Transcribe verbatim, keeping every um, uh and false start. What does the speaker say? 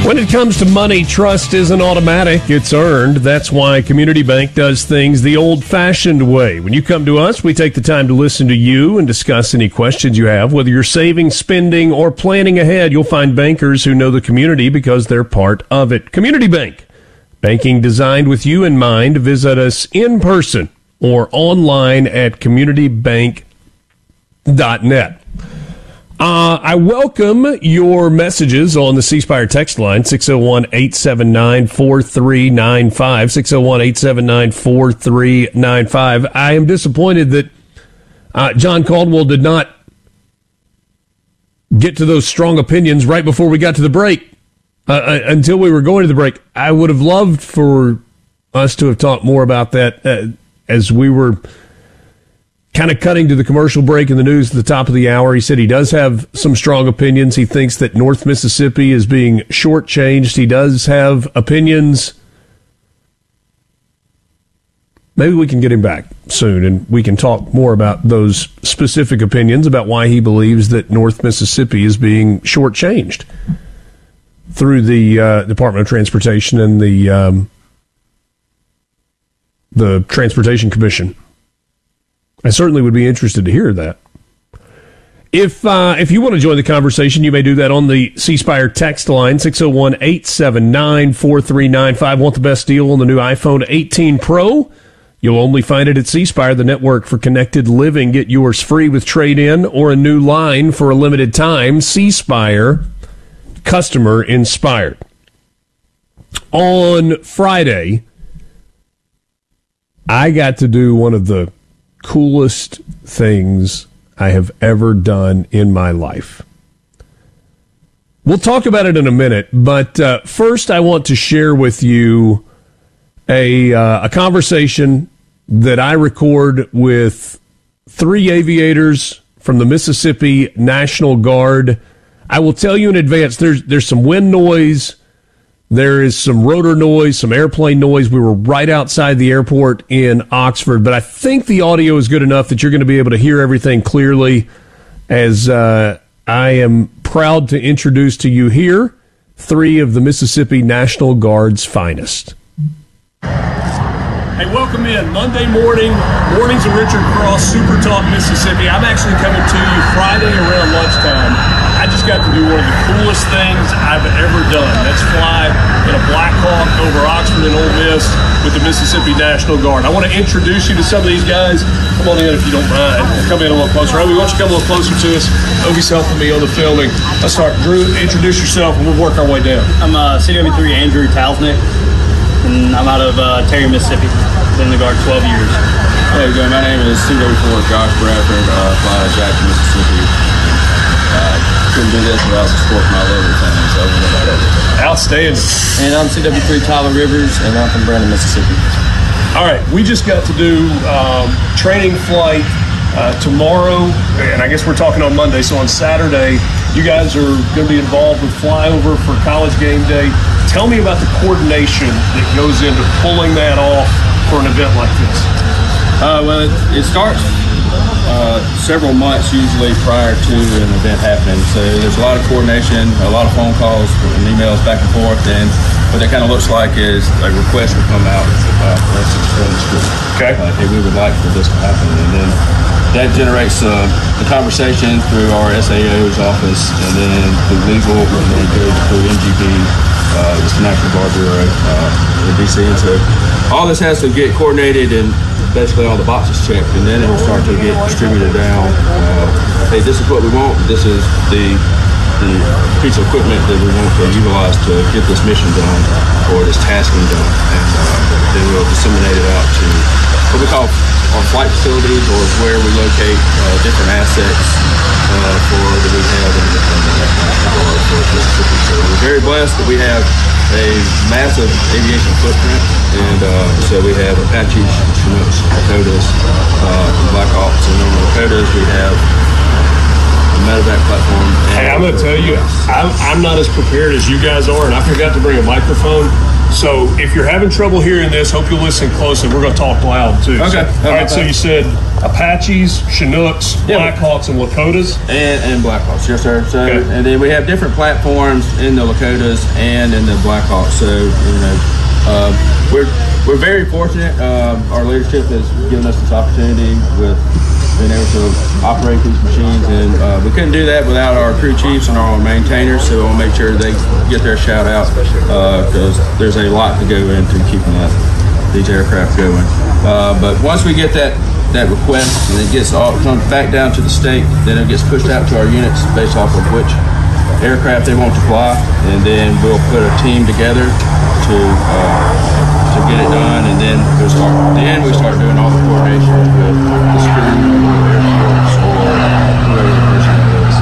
When it comes to money, trust isn't automatic. It's earned. That's why Community Bank does things the old-fashioned way. When you come to us, we take the time to listen to you and discuss any questions you have. Whether you're saving, spending, or planning ahead, you'll find bankers who know the community because they're part of it. Community Bank. Banking designed with you in mind. Visit us in person or online at community bank dot net. Uh, I welcome your messages on the C Spire text line, six oh one, eight seven nine, four three nine five, six oh one, eight seven nine, four three nine five. I am disappointed that uh, John Caldwell did not get to those strong opinions right before we got to the break, uh, until we were going to the break. I would have loved for us to have talked more about that uh, as we were kind of cutting to the commercial break in the news at the top of the hour. He said he does have some strong opinions. He thinks that North Mississippi is being shortchanged. He does have opinions. Maybe we can get him back soon and we can talk more about those specific opinions about why he believes that North Mississippi is being shortchanged through the uh, Department of Transportation and the um, the Transportation Commission. I certainly would be interested to hear that. If uh, if you want to join the conversation, you may do that on the C Spire text line, six oh one, eight seven nine, four three nine five. Want the best deal on the new iPhone eighteen Pro? You'll only find it at C Spire, the network for connected living. Get yours free with trade-in or a new line for a limited time. C Spire, customer inspired. On Friday, I got to do one of the coolest things I have ever done in my life. We'll talk about it in a minute, but uh, first I want to share with you a uh, a conversation that I record with three aviators from the Mississippi National Guard. I will tell you in advance, there's there's some wind noise. There is some rotor noise, some airplane noise. We were right outside the airport in Oxford, but I think the audio is good enough that you're going to be able to hear everything clearly, as uh, I am proud to introduce to you here three of the Mississippi National Guard's finest. Hey, welcome in. Monday morning, Mornings of Richard Cross, Super Talk, Mississippi. I'm actually coming to you Friday around lunchtime. I just got to do one of the coolest things I've ever done. That's fly in a Black Hawk over Oxford and Ole Miss with the Mississippi National Guard. I want to introduce you to some of these guys. Come on in if you don't mind. Come in a little closer. Obi, why don't you come a little closer to us? Obi's helping me on the filming. Let's start. Drew, introduce yourself, and we'll work our way down. I'm uh, C W three Andrew Talsnick, and I'm out of uh, Terry, Mississippi. Been in the Guard twelve years. Hey, again, my name is C W four Josh Bradford, uh, fly out of Jackson, Mississippi. Uh, couldn't do this without the support of my local family, so we're going to go. Outstanding. And I'm C W three Tyler Rivers, and I'm from Brandon, Mississippi. All right, we just got to do um, training flight uh, tomorrow, and I guess we're talking on Monday. So on Saturday, you guys are going to be involved with flyover for College Game Day. Tell me about the coordination that goes into pulling that off for an event like this. Uh, well, it, it starts uh, several months usually prior to an event happening. So there's a lot of coordination, a lot of phone calls and emails back and forth. And what that kind of looks like is a request will come out uh, for instance, from the school. Okay. Uh, hey, we would like for this to happen. And then that generates uh, a conversation through our S A O's office, and then through legal, and then goes through M G B, uh, it's the National Guard Bureau uh, in D C. And so all this has to get coordinated and basically all the boxes checked, and then it will start to get distributed down. Uh, hey, this is what we want. This is the the piece of equipment that we want to utilize to get this mission done or this tasking done, and uh, then we'll disseminate it out to what we call our flight facilities, or where we locate uh, different assets uh, for that we have in the National Guard for Mississippi. So we're very blessed that we have a massive aviation footprint, and uh, so we have Apaches, Chinooks, Dakotas, uh, Black Hawks, and on the Dakotas we have a medevac platform. Hey, I'm going to tell you, I'm, I'm not as prepared as you guys are, and I forgot to bring a microphone. So if you're having trouble hearing this, hope you'll listen closely. We're going to talk loud too. Okay. So, all right. So you said Apaches, Chinooks, Yeah. Blackhawks, and Lakotas. And, and Blackhawks, yes, sir. So, Okay. and then we have different platforms in the Lakotas and in the Blackhawks. So, you know, uh, we're we're very fortunate. Um, our leadership has given us this opportunity with being able to operate these machines, and uh, we couldn't do that without our crew chiefs and our maintainers. So we'll make sure they get their shout out because uh, there's a lot to go into keeping that these aircraft going. Uh, but once we get that that request and it gets all comes back down to the state, then it gets pushed out to our units based off of which aircraft they want to fly, and then we'll put a team together to uh, to get it done, and then we'll start. Then we start doing all the coordination with the crew, Air Force, or whoever